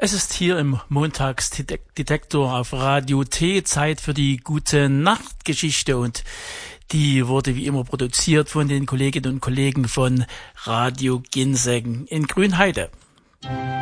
Es ist hier im Montagsdetektor auf Radio T Zeit für die gute Nachtgeschichte und die wurde wie immer produziert von den Kolleginnen und Kollegen von Radio Ginseng in Grünheide.